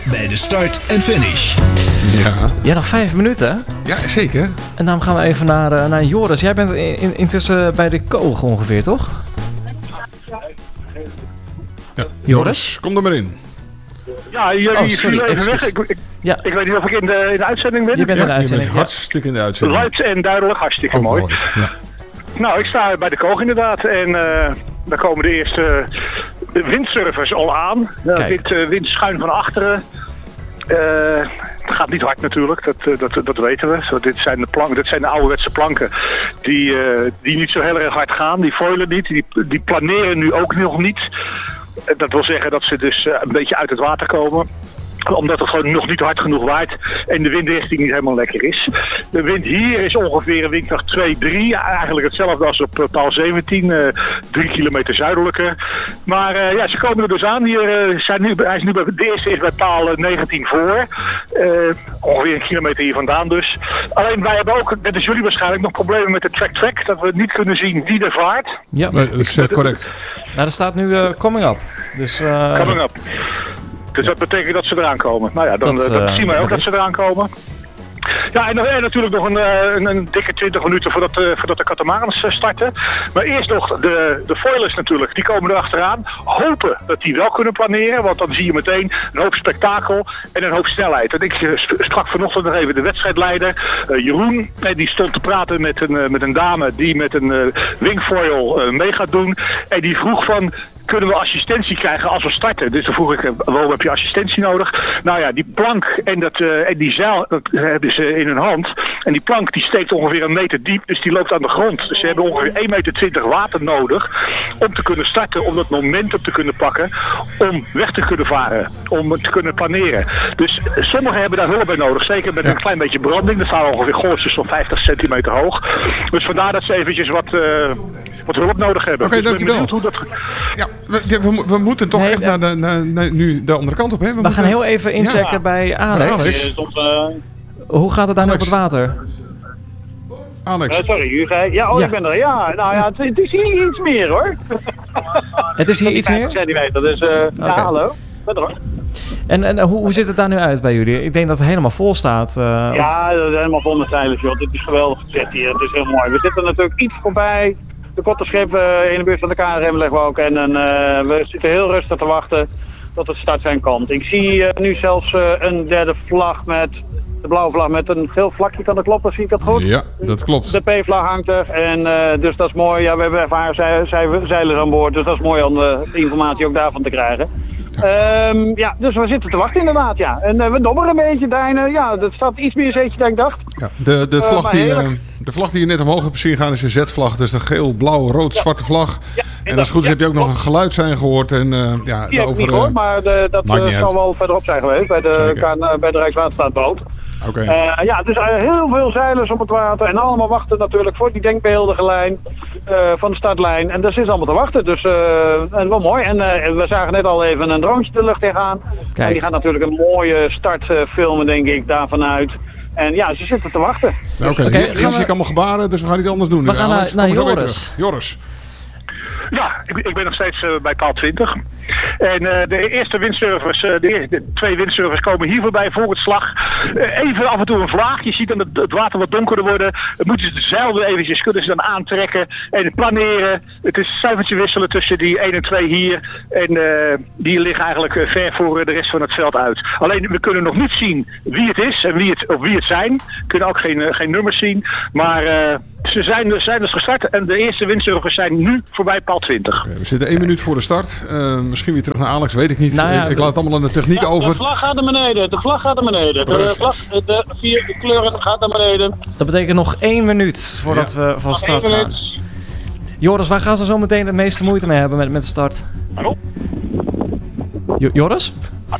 Bij de start en finish. Ja, nog 5 minuten. Ja, zeker. En dan gaan we even naar Joris. Jij bent intussen bij de Koog ongeveer, toch? Ja. Joris? Kom er maar in. Ja, jullie vielen even weg. Ik weet niet of ik in de uitzending ben. Je bent in de uitzending. uitzending. Hartstikke in de uitzending. Luid en duidelijk, hartstikke mooi. Ja. Nou, ik sta bij de Koog inderdaad. En daar komen de eerste windsurfers al aan. Wind schuin van achteren. Het gaat niet hard natuurlijk, dat weten we. Dit zijn de ouderwetse planken die niet zo heel erg hard gaan. Die foilen niet, die planeren nu ook nog niet. Dat wil zeggen dat ze dus een beetje uit het water komen. Omdat het gewoon nog niet hard genoeg waait en de windrichting niet helemaal lekker is. De wind hier is ongeveer windkracht 2, 3. Eigenlijk hetzelfde als op paal 17, 3 kilometer zuidelijker. Maar ze komen er dus aan. De eerste is bij paal 19 voor. Ongeveer een kilometer hier vandaan dus. Alleen wij hebben ook, net als jullie waarschijnlijk, nog problemen met de track. Dat we niet kunnen zien wie er vaart. Ja, dat is correct. Nou, er staat nu coming up. Dus, coming up. Dus dat betekent dat ze eraan komen. Nou ja, dan zien wij ook dat ze eraan komen. Ja, en natuurlijk nog een dikke 20 minuten voordat de katamarans starten. Maar eerst nog de foilers natuurlijk, die komen er achteraan. Hopen dat die wel kunnen planeren, want dan zie je meteen een hoop spektakel en een hoop snelheid. En ik sprak vanochtend nog even de wedstrijdleider, Jeroen. Die stond te praten met een dame die met een wingfoil mee gaat doen. En die vroeg van, kunnen we assistentie krijgen als we starten? Dus dan vroeg ik, waarom heb je assistentie nodig? Nou ja, die plank en die zeil, dat hebben ze in hun hand. En die plank die steekt ongeveer 1 meter diep, dus die loopt aan de grond. Dus ze hebben ongeveer 1,20 meter water nodig om te kunnen starten, om dat momentum te kunnen pakken, om weg te kunnen varen, om te kunnen planeren. Dus sommigen hebben daar hulp bij nodig, zeker met een klein beetje branding. Er staan ongeveer golfjes van 50 centimeter hoog. Dus vandaar dat ze eventjes wat hulp nodig hebben. Oké, dus dankjewel. Ja, we moeten toch echt naar nu de andere kant op. Hè? We gaan heel even inchecken bij Alex. Hoe gaat het daar nu op het water? Alex. Sorry, u zei... Ik ben er. Ja, nou ja, het is hier iets meer hoor. Het is hier iets meer? Centimeter, dus ja, hallo. Ben er hoor. En hoe ziet het daar nu uit bij jullie? Ik denk dat het helemaal vol staat. Ja, dat is helemaal vol met zeilers, joh. Dit is geweldig gezet hier. Het is heel mooi. We zitten natuurlijk iets voorbij. De kotterschip in de buurt van de KRM leggen we ook. En we zitten heel rustig te wachten tot het start zijn komt. Ik zie nu zelfs een derde vlag met de blauwe vlag met een geel vlakje. Kan dat kloppen? Zie ik dat goed? Ja, dat klopt. De P-vlag hangt er. En dus dat is mooi. Ja, we hebben ervaren zeilers aan boord. Dus dat is mooi om de informatie ook daarvan te krijgen. Dus we zitten te wachten inderdaad, ja. En we dobberen een beetje, Dijnen. Ja, dat staat iets meer zeetje dan ik dacht. Ja, de vlag die je net omhoog hebt zien gaan is een Z-vlag. Dus de geel, blauw, rood, zwarte vlag. Ja, en als het goed is heb je ook nog een geluidsein gehoord. En, die heb ik niet gehoord, maar dat zal wel verderop zijn geweest bij de Rijkswaterstaatboot. Okay. Dus heel veel zeilers op het water en allemaal wachten natuurlijk voor die denkbeeldige lijn van de startlijn. En dat is allemaal te wachten, dus en wel mooi. En we zagen net al even een droontje de lucht in gaan. Kijk. En die gaat natuurlijk een mooie start filmen, denk ik, daarvan uit. En ja, ze zitten te wachten. Oké, hier zie ik allemaal gebaren, dus we gaan iets anders doen. We gaan naar Joris. Joris. Ja, ik ben nog steeds bij paal 20. En de eerste windsurfers, de 2 windsurfers komen hier voorbij voor het slag. Even af en toe een vlaag. Je ziet dan het water wat donkerder worden. Dan moeten ze de zeil weer eventjes, kunnen ze dan aantrekken en planeren. Het is cijfertje wisselen tussen die 1 en 2 hier. En die liggen eigenlijk ver voor de rest van het veld uit. Alleen we kunnen nog niet zien wie het is en wie het zijn. We kunnen ook geen nummers zien. Maar ze zijn dus gestart en de eerste windsurfers zijn nu voorbij paal 20. Okay, we zitten 1 minuut voor de start. Misschien weer terug naar Alex, weet ik niet. Nou ja, ik laat het allemaal aan de techniek over. De vlag gaat naar beneden. De 4 kleuren gaat naar beneden. Dat betekent nog 1 minuut voordat we van start gaan. Joris, waar gaan ze zo meteen de meeste moeite mee hebben met de start? Hallo? Joris?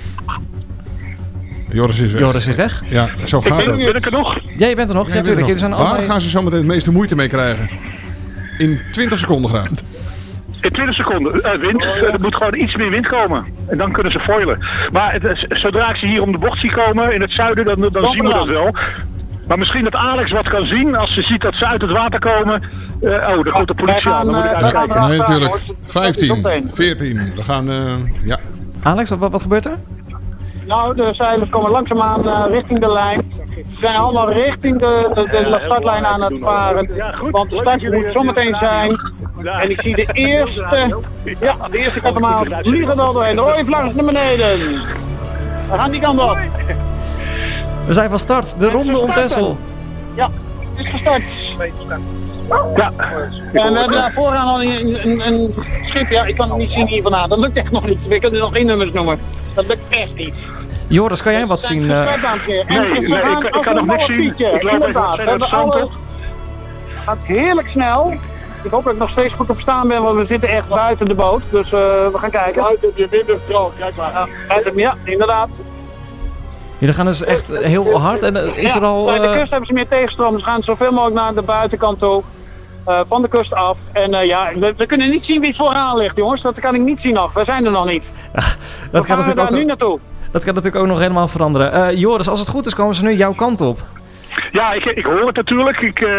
Joris is weg. Joris is weg? Ja, zo gaat het. Ben ik er nog? Ja, je bent er nog. Ja, natuurlijk. Waar gaan ze zo meteen de meeste moeite mee krijgen? In 20 seconden graag. In 20 seconden. Wind. Er moet gewoon iets meer wind komen. En dan kunnen ze foilen. Maar zodra ik ze hier om de bocht zie komen in het zuiden, dan zien we dat wel. Maar misschien dat Alex wat kan zien als ze ziet dat ze uit het water komen. Er komt de politie aan, dan moet ik uitkijken. Nee, natuurlijk. 15, 14. We gaan, ja. Alex, wat gebeurt er? Nou, de zeilers komen langzaamaan richting de lijn. Ze zijn allemaal richting de startlijn aan het varen. Want de start moet zometeen zijn. En ik zie de eerste katamaran vliegen er doorheen. De rode vlag is naar beneden. We gaan die kant op. We zijn van start, de ronde om Texel. Ja, het is gestart. Ja. En we hebben daar vooraan al een schip. Ja, ik kan het niet zien hier vandaan. Dat lukt echt nog niet. We kunnen nog 1 nummers noemen. Dat lukt echt niet. Joris, kan jij wat zien? Nee, ik kan nog niks zien. Ik loop inderdaad. We hebben alles. Het gaat heerlijk snel. Ik hoop dat ik nog steeds goed op staan ben, want we zitten echt buiten de boot. Dus we gaan kijken. Buiten op je winderstroom, kijk maar. Ja, inderdaad. Jullie gaan dus echt heel hard en is er al... Bij de kust hebben ze meer tegenstroom, dus gaan zoveel mogelijk naar de buitenkant toe. Van de kust af. En we kunnen niet zien wie het vooraan ligt, jongens. Dat kan ik niet zien nog. We zijn er nog niet. Ja, dat kan natuurlijk daar nu naartoe. Dat kan natuurlijk ook nog helemaal veranderen. Joris, als het goed is, komen ze nu jouw kant op. Ja, ik hoor het natuurlijk.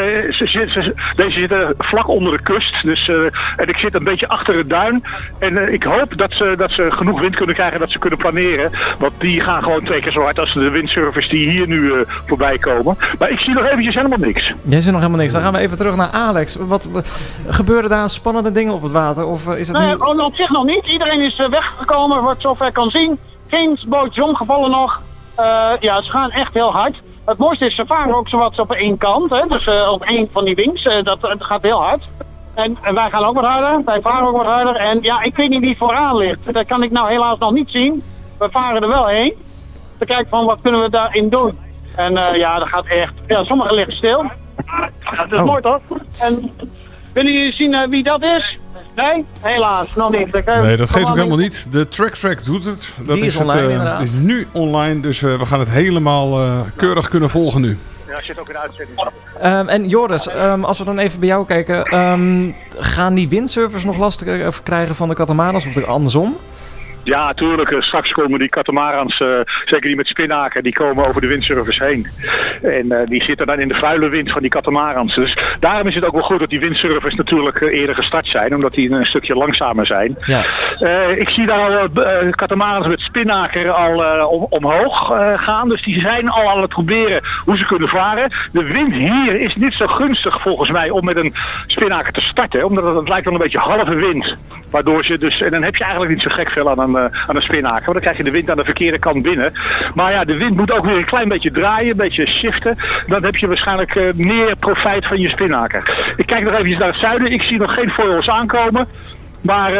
Deze zitten vlak onder de kust. Dus, en ik zit een beetje achter het duin. En ik hoop dat ze genoeg wind kunnen krijgen dat ze kunnen planeren. Want die gaan gewoon 2 keer zo hard als de windsurfers die hier nu voorbij komen. Maar ik zie nog eventjes helemaal niks. Jij ziet nog helemaal niks. Dan gaan we even terug naar Alex. Wat gebeuren daar spannende dingen op het water? Of is het nee, op zich nog niet. Iedereen is weggekomen wat ik zover kan zien. Geen bootjes omgevallen nog. Ze gaan echt heel hard. Het mooiste is, ze varen ook zowat op één kant, hè? Dus op één van die wings, dat gaat heel hard. En wij gaan ook wat harder, wij varen ook wat harder. En ja, ik weet niet wie vooraan ligt, dat kan ik nou helaas nog niet zien. We varen er wel heen, te kijken van wat kunnen we daarin doen. En dat gaat echt, sommigen liggen stil. Dat is mooi toch? En willen jullie zien wie dat is? Nee, helaas, nog niet. Nee, dat geeft ook helemaal niet. De Track doet het. Dat die is online inderdaad. Die is nu online, dus we gaan het helemaal keurig kunnen volgen nu. Ja, zit ook in de uitzending. En Joris, als we dan even bij jou kijken. Gaan die windsurfers nog last krijgen van de katamarans of andersom? Ja, natuurlijk. Straks komen die katamarans, zeker die met spinnaker, die komen over de windsurfers heen. En die zitten dan in de vuile wind van die katamarans. Dus daarom is het ook wel goed dat die windsurfers natuurlijk eerder gestart zijn, omdat die een stukje langzamer zijn. Ja. Ik zie daar al katamarans met spinnaker al omhoog gaan. Dus die zijn al aan het proberen hoe ze kunnen varen. De wind hier is niet zo gunstig volgens mij om met een spinnaker te starten, omdat het lijkt wel een beetje halve wind. Waardoor je dus, en dan heb je eigenlijk niet zo gek veel aan een spinnaker, want dan krijg je de wind aan de verkeerde kant binnen. Maar ja, de wind moet ook weer een klein beetje draaien, een beetje shiften. Dan heb je waarschijnlijk meer profijt van je spinnaker. Ik kijk nog even naar het zuiden, ik zie nog geen foils aankomen. Maar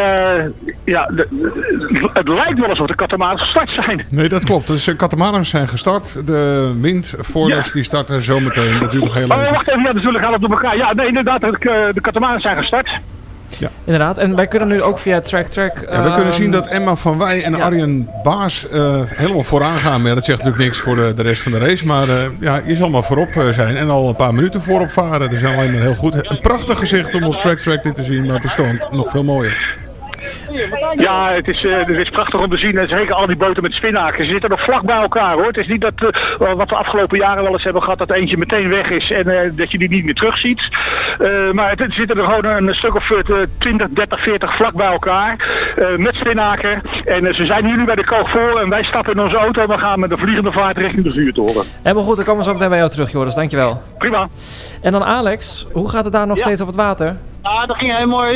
het lijkt wel alsof de katamarans gestart zijn. Nee, dat klopt. Dus de katamarans zijn gestart. De windfoilers die starten zometeen. Dat duurt nog heel even. Wacht even, natuurlijk gaat het door elkaar. Ja, nee, inderdaad, de katamarans zijn gestart. Ja. Inderdaad, en wij kunnen nu ook via Track. Ja, we kunnen zien dat Emma van Wij en Arjen Baas helemaal vooraan gaan. Maar dat zegt natuurlijk niks voor de rest van de race. Maar je zal maar voorop zijn en al een paar minuten voorop varen. Dat is alleen maar heel goed. Een prachtig gezicht om op Track dit te zien, maar op het strand nog veel mooier. Ja, het is prachtig om te zien. En zeker al die boten met spinnakers. Ze zitten nog vlak bij elkaar hoor. Het is niet dat wat we afgelopen jaren wel eens hebben gehad, dat eentje meteen weg is en dat je die niet meer terugziet. Maar het zitten er gewoon een stuk of 20, 30, 40 vlak bij elkaar. Met spinnaker. En ze zijn hier nu bij de koog voor en wij stappen in onze auto en we gaan met de vliegende vaart richting de vuurtoren. Helemaal goed, dan komen we zo meteen bij jou terug, Joris. Dankjewel. Prima. En dan Alex, hoe gaat het daar nog steeds op het water? Nou, dat ging heel mooi.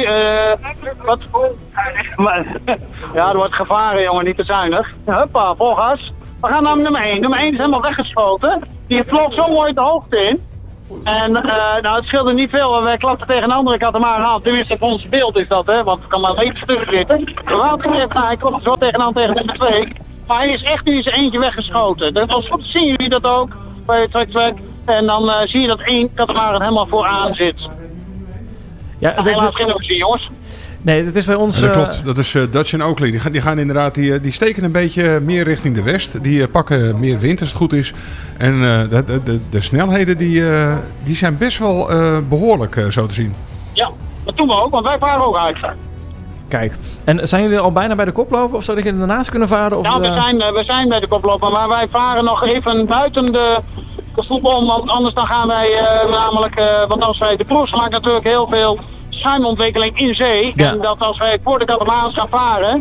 Er wordt gevaren, jongen, niet te zuinig. Huppa, volgas. We gaan naar nummer 1. Nummer 1 is helemaal weggeschoten. Die vloog zo mooi de hoogte in. En het scheelde niet veel. Wij klapten tegen een andere katamaran aan. Tenminste, voor ons beeld is dat, hè. Want het kan maar even stuk zitten. Hij klopt zo tegenaan tegen nummer 2. Maar hij is echt nu eens eentje weggeschoten. Als goed zien jullie dat ook bij Track. En dan zie je dat 1 katamaran helemaal vooraan zit. Ja, helaas geen optie, jongens. Nee, dat is bij ons... Dat klopt, dat is Dutch en Oakley. Die gaan inderdaad, die steken een beetje meer richting de west. Die pakken meer wind als het goed is. En de snelheden die zijn best wel behoorlijk zo te zien. Ja, dat doen we ook, want wij varen ook uit. Kijk, en zijn jullie al bijna bij de koploper of zodat jullie ernaast kunnen varen? Of, ja, we zijn bij de koploper, maar wij varen nog even buiten de stoep om, want anders dan gaan wij want als wij de cruise maakt natuurlijk heel veel schuimontwikkeling in zee. Ja. En dat als wij voor de katamarans gaan varen,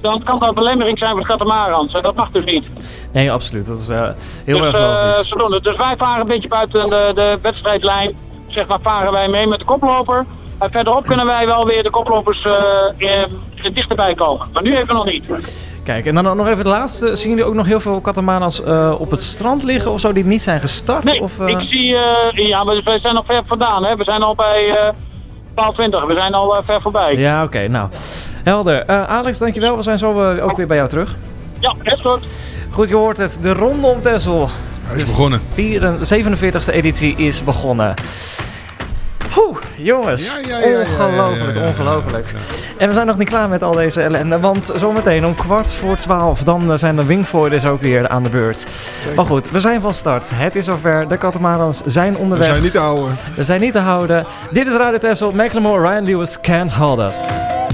dan kan dat belemmering zijn voor katamarans. En dat mag dus niet. Nee, absoluut. Dat is heel erg logisch. Ze doen het. Dus wij varen een beetje buiten de wedstrijdlijn. Zeg maar, varen wij mee met de koploper. En verderop kunnen wij wel weer de koplopers dichterbij komen. Maar nu even nog niet. Kijk, en dan nog even de laatste. Zien jullie ook nog heel veel katamarans op het strand liggen of zo die niet zijn gestart? Nee, of, ik zie... we zijn nog ver vandaan. Hè. We zijn al bij 12:20. We zijn al ver voorbij. Ja, oké. Nou, helder. Alex, dankjewel. We zijn zo ook weer bij jou terug. Ja, is goed. Goed, je hoort het. De Ronde om Texel. Hij is begonnen. De 47e editie is begonnen. Jongens, ongelooflijk. En we zijn nog niet klaar met al deze ellende, want zometeen om 11:15 dan zijn de wingfoilers ook weer aan de beurt. Zeker. Maar goed, we zijn van start. Het is zover. De katamarans zijn onderweg. We zijn niet te houden. We zijn niet te houden. Dit is Radio Texel. Macklemore, Ryan Lewis, Can't Hold Us.